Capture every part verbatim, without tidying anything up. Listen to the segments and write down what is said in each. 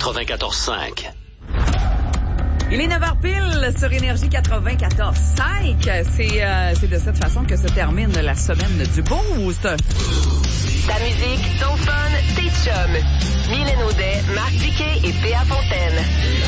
quatre-vingt-quatorze cinq. Il est neuf heures pile sur Énergie quatre-vingt-quatorze cinq. C'est, euh, c'est de cette façon que se termine la semaine du Boost. Ta musique, ton fun, tes chums. Mylène Audet, Marc Diquet et Péa Fontaine.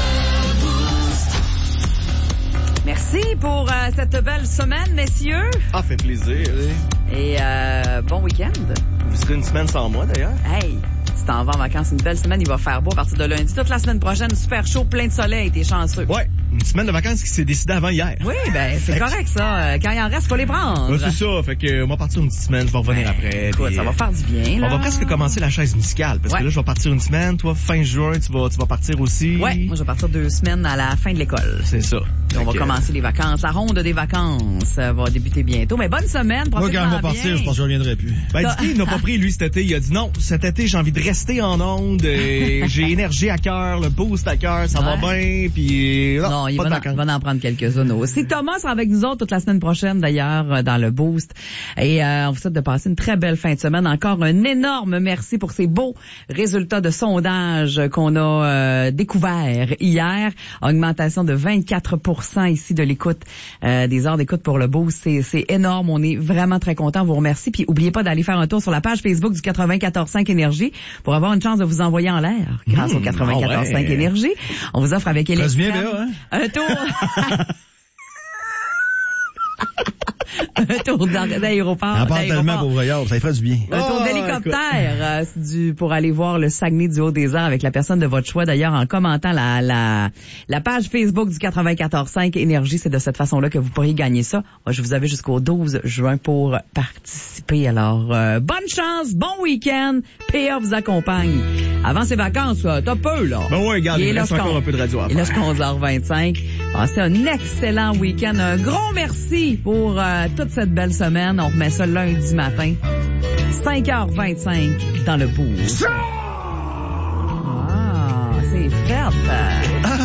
Merci pour euh, cette belle semaine, messieurs. Ah, fait plaisir. Et euh, bon week-end. Vous serez une semaine sans moi, d'ailleurs. Hey, tu t'en vas en vacances une belle semaine, il va faire beau à partir de lundi. Toute la semaine prochaine, super chaud, plein de soleil, t'es chanceux. Ouais, une semaine de vacances qui s'est décidée avant hier. Oui, ben c'est correct ça. Quand il en reste, faut les prendre. Ouais, c'est ça, fait que on va partir une petite semaine, je vais revenir ben, après. Écoute, puis, ça va faire du bien, là. On va presque commencer la chaise musicale, parce ouais. que là, je vais partir une semaine, toi, fin juin, tu vas, tu vas partir aussi. Ouais, moi je vais partir deux semaines à la fin de l'école. C'est ça. Puis on va que... commencer les vacances. La ronde des vacances va débuter bientôt. Mais bonne semaine, moi, quand on va partir, bien. je pense que je reviendrai plus. Ben, Dicky, il n'a pas pris, lui, cet été. Il a dit non, cet été, j'ai envie de rester en onde. Et j'ai énergie à cœur, le boost à cœur, ça ouais. va bien. Puis non, non il pas va, de en, vacances. va en prendre quelques-unes aussi. Thomas sera avec nous autres toute la semaine prochaine, d'ailleurs, dans le boost. Et euh, on vous souhaite de passer une très belle fin de semaine. Encore un énorme merci pour ces beaux résultats de sondage qu'on a euh, découverts hier. Augmentation de vingt-quatre pour cent ici de l'écoute. Euh, des heures d'écoute pour le boost, c'est, c'est énorme. On est vraiment très contents. On vous remercie. Puis oubliez pas d'aller faire un tour sur la page Facebook du quatre-vingt-quatorze cinq Énergie pour avoir une chance de vous envoyer en l'air grâce mmh, au quatre-vingt-quatorze cinq ouais. Énergie. On vous offre avec Electrum bien, hein? un tour... un tour d'aéroport. On parle tellement pour voyage, ça ferait du bien. Un tour oh, d'hélicoptère euh, du, pour aller voir le Saguenay du Haut-des-Arts avec la personne de votre choix. D'ailleurs, en commentant la, la, la page Facebook du quatre-vingt-quatorze cinq Énergie, c'est de cette façon-là que vous pourriez gagner ça. Moi, je vous avais jusqu'au douze juin pour participer. Alors, euh, bonne chance, bon week-end. P A vous accompagne. Avant ces vacances, euh, t'as peu, là. Ben ouais, regarde, il, il reste encore un peu de radio à faire. Il reste onze heures vingt-cinq. Passez un excellent week-end. Un gros merci pour euh, toute cette belle semaine. On remet ça lundi matin, cinq heures vingt-cinq dans le Boost. Ah, c'est fait.